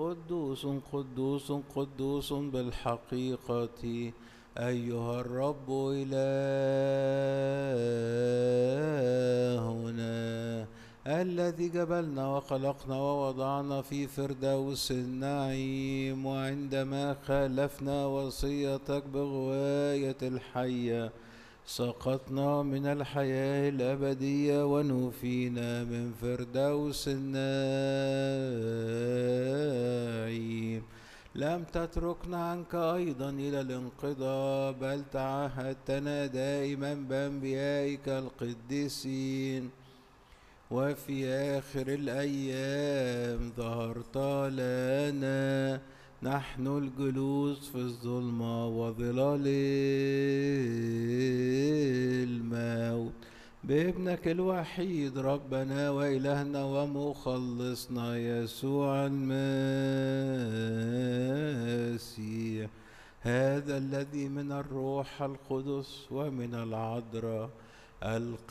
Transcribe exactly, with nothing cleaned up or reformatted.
قدوس قدوس قدوس بالحقيقة أيها الرب إلهنا الذي جبلنا وخلقنا ووضعنا في فردوس النعيم، وعندما خالفنا وصيتك بغواية الحية سقطنا من الحياة الأبدية ونفينا من فردوس النعيم. لم تتركنا عنك أيضا إلى الانقضاء، بل تعهدتنا دائما بأنبيائك القديسين، وفي آخر الأيام ظهرت لنا نحن الجلوس في الظلمة وظلال الموت بابنك الوحيد ربنا وإلهنا ومخلصنا يسوع المسيح، هذا الذي من الروح القدس ومن العذراء القديسة